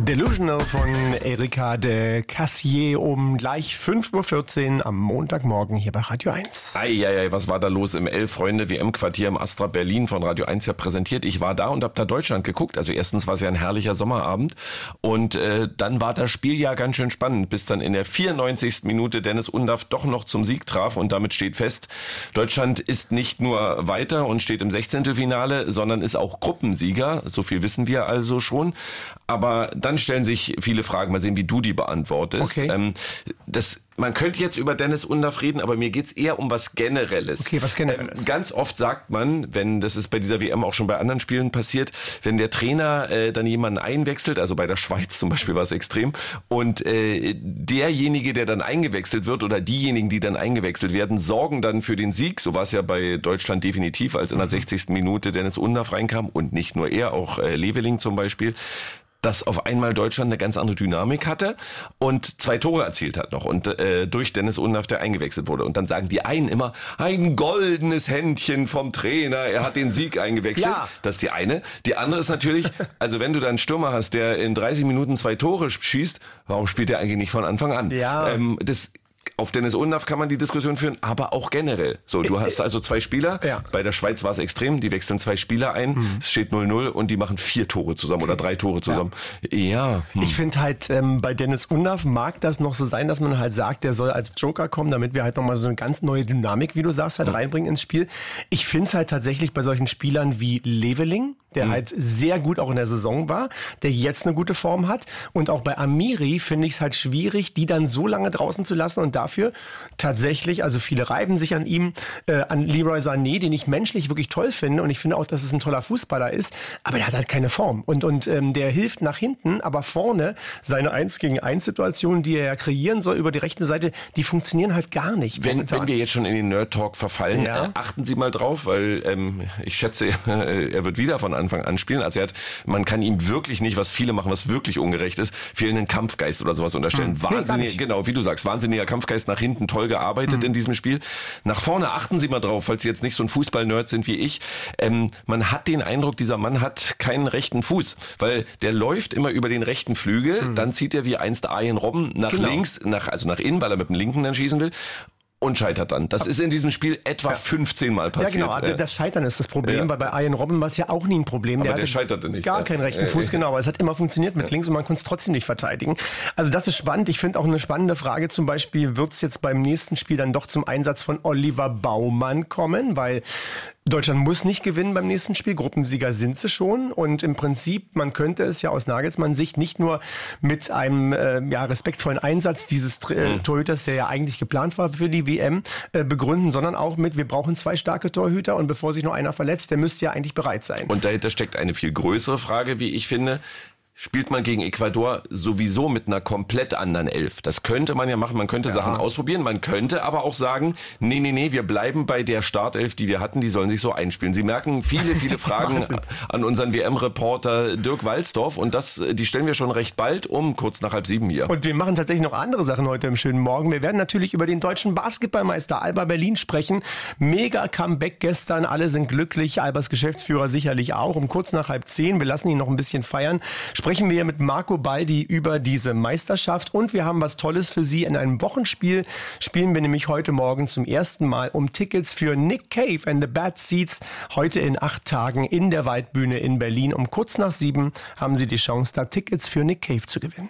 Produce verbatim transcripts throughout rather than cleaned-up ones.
Delusional von Erika de Cassier um gleich fünf Uhr vierzehn am Montagmorgen hier bei Radio eins. Eieiei, was war da los im Elf-Freunde-W M-Quartier im Astra Berlin von Radio eins ja präsentiert. Ich war da und hab da Deutschland geguckt. Also erstens war es ja ein herrlicher Sommerabend und äh, dann war das Spiel ja ganz schön spannend, bis dann in der vierundneunzigsten Minute Dennis Undaff doch noch zum Sieg traf und damit steht fest, Deutschland ist nicht nur weiter und steht im Sechzehntelfinale, sondern ist auch Gruppensieger. So viel wissen wir also schon. Aber dann stellen sich viele Fragen. Mal sehen, wie du die beantwortest. Okay. Ähm, das, man könnte jetzt über Dennis Undaff reden, aber mir geht's eher um was Generelles. Okay, was Generelles. Ähm, ganz oft sagt man, wenn, das ist bei dieser W M auch schon bei anderen Spielen passiert, wenn der Trainer äh, dann jemanden einwechselt, also bei der Schweiz zum Beispiel war es extrem, und äh, derjenige, der dann eingewechselt wird oder diejenigen, die dann eingewechselt werden, sorgen dann für den Sieg. So war es ja bei Deutschland definitiv, als in der sechzigsten Minute Dennis Undaff reinkam und nicht nur er, auch äh, Leveling zum Beispiel, dass auf einmal Deutschland eine ganz andere Dynamik hatte und zwei Tore erzielt hat noch und äh, durch Dennis Undaff, der eingewechselt wurde. Und dann sagen die einen immer, ein goldenes Händchen vom Trainer, er hat den Sieg eingewechselt. Ja. Das ist die eine. Die andere ist natürlich, also wenn du dann einen Stürmer hast, der in dreißig Minuten zwei Tore schießt, warum spielt er eigentlich nicht von Anfang an? Ja. Ähm, das Auf Dennis Undaff kann man die Diskussion führen, aber auch generell. So, du hast also zwei Spieler. Ja. Bei der Schweiz war es extrem. Die wechseln zwei Spieler ein. Mhm. Es steht null null und die machen vier Tore zusammen okay. oder drei Tore zusammen. Ja. ja hm. Ich finde halt, ähm, bei Dennis Undaff mag das noch so sein, dass man halt sagt, der soll als Joker kommen, damit wir halt nochmal so eine ganz neue Dynamik, wie du sagst, halt mhm. reinbringen ins Spiel. Ich finde es halt tatsächlich bei solchen Spielern wie Leveling, der mhm. halt sehr gut auch in der Saison war, der jetzt eine gute Form hat. Und auch bei Amiri finde ich es halt schwierig, die dann so lange draußen zu lassen und dafür tatsächlich, also viele reiben sich an ihm, äh, an Leroy Sané, den ich menschlich wirklich toll finde und ich finde auch, dass es ein toller Fußballer ist, aber der hat halt keine Form und und ähm, der hilft nach hinten, aber vorne seine eins gegen eins Situationen, die er ja kreieren soll über die rechte Seite, die funktionieren halt gar nicht. Wenn, wenn wir jetzt schon in den Nerd-Talk verfallen, ja. äh, achten Sie mal drauf, weil ähm, ich schätze, äh, er wird wieder von Anfang an spielen. Also er hat, man kann ihm wirklich nicht, was viele machen, was wirklich ungerecht ist, fehlenden Kampfgeist oder sowas unterstellen. Hm. Wahnsinnig, nee, genau, wie du sagst, wahnsinniger Kampfgeist nach hinten, toll gearbeitet mhm. in diesem Spiel. Nach vorne achten Sie mal drauf, falls Sie jetzt nicht so ein Fußball-Nerd sind wie ich. Ähm, man hat den Eindruck, dieser Mann hat keinen rechten Fuß, weil der läuft immer über den rechten Flügel, mhm. dann zieht er wie einst Arjen Robben nach genau. links, nach, also nach innen, weil er mit dem linken dann schießen will. Und scheitert dann. Das ist in diesem Spiel etwa ja. fünfzehn Mal passiert. Ja, genau. Das Scheitern ist das Problem, ja. weil bei Arjen Robben war es ja auch nie ein Problem. Aber der, der hatte scheiterte nicht. Gar ja. keinen rechten Fuß, genau. Aber es hat immer funktioniert mit ja. links und man konnte es trotzdem nicht verteidigen. Also das ist spannend. Ich finde auch eine spannende Frage zum Beispiel, wird es jetzt beim nächsten Spiel dann doch zum Einsatz von Oliver Baumann kommen? Weil Deutschland muss nicht gewinnen beim nächsten Spiel. Gruppensieger sind sie schon. Und im Prinzip, man könnte es ja aus Nagelsmanns Sicht nicht nur mit einem äh, ja, respektvollen Einsatz dieses äh, Torhüters, der ja eigentlich geplant war für die W M, äh, begründen, sondern auch mit, wir brauchen zwei starke Torhüter und bevor sich noch einer verletzt, der müsste ja eigentlich bereit sein. Und dahinter steckt eine viel größere Frage, wie ich finde. Spielt man gegen Ecuador sowieso mit einer komplett anderen Elf. Das könnte man ja machen, man könnte ja. Sachen ausprobieren, man könnte aber auch sagen, nee, nee, nee, wir bleiben bei der Startelf, die wir hatten, die sollen sich so einspielen. Sie merken viele, viele Fragen an unseren W M-Reporter Dirk Walzdorf und das, die stellen wir schon recht bald um, kurz nach halb sieben hier. Und wir machen tatsächlich noch andere Sachen heute im schönen Morgen. Wir werden natürlich über den deutschen Basketballmeister Alba Berlin sprechen. Mega Comeback gestern, alle sind glücklich, Albas Geschäftsführer sicherlich auch. Um kurz nach halb zehn, wir lassen ihn noch ein bisschen feiern, sprechen wir mit Marco Baldi über diese Meisterschaft und wir haben was Tolles für Sie. In einem Wochenspiel spielen wir nämlich heute Morgen zum ersten Mal um Tickets für Nick Cave and the Bad Seeds heute in acht Tagen in der Waldbühne in Berlin. Um kurz nach sieben haben Sie die Chance, da Tickets für Nick Cave zu gewinnen.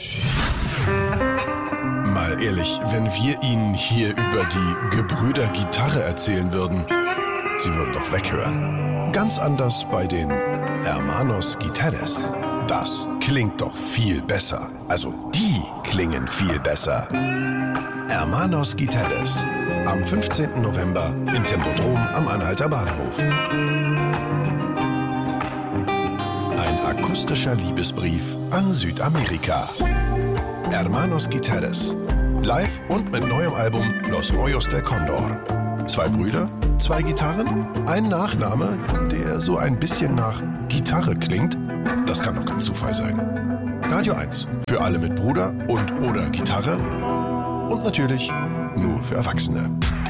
Mal ehrlich, wenn wir Ihnen hier über die Gebrüder Gitarre erzählen würden, Sie würden doch weghören. Ganz anders bei den Hermanos Guitars. Das klingt doch viel besser. Also die klingen viel besser. Hermanos Guitars. Am fünfzehnten November im Tempodrom am Anhalter Bahnhof. Ein akustischer Liebesbrief an Südamerika. Hermanos Guitars. Live und mit neuem Album Los Rollos del Condor. Zwei Brüder, zwei Gitarren, ein Nachname, der so ein bisschen nach Gitarre klingt. Das kann doch kein Zufall sein. Radio eins für alle mit Bruder und oder Gitarre und natürlich nur für Erwachsene.